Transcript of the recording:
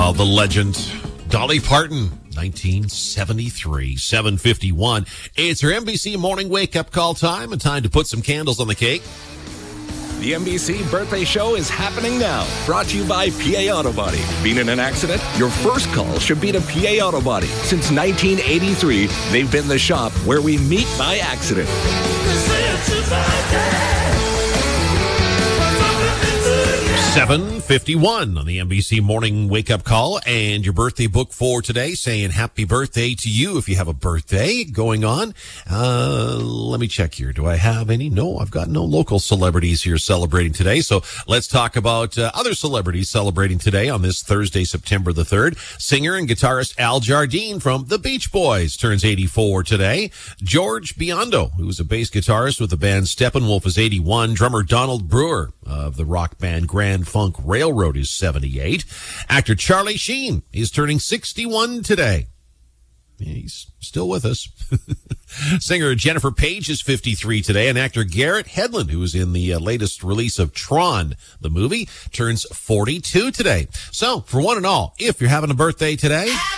Well, the legend, Dolly Parton, 1973, 7:51. It's her NBC morning wake-up call time and time to put some candles on the cake. The NBC birthday show is happening now. Brought to you by PA Auto Body. Been in an accident? Your first call should be to PA Auto Body. Since 1983, they've been the shop where we meet by accident. 7:51 on the NBC morning wake-up call, and your birthday book for today saying happy birthday to you if you have a birthday going on. Let me check here. Do I have any? No, I've got no local celebrities here celebrating today. So let's talk about other celebrities celebrating today on this Thursday, September the 3rd. Singer and guitarist Al Jardine from the Beach Boys turns 84 today. George Biondo, who was a bass guitarist with the band Steppenwolf, is 81. Drummer Donald Brewer of the rock band Grand Funk Railroad is 78. Actor Charlie Sheen is turning 61 today. He's still with us. Singer Jennifer Page is 53 today, and actor Garrett Hedlund, who was in the latest release of Tron, the movie, turns 42 today. So, for one and all, if you're having a birthday today,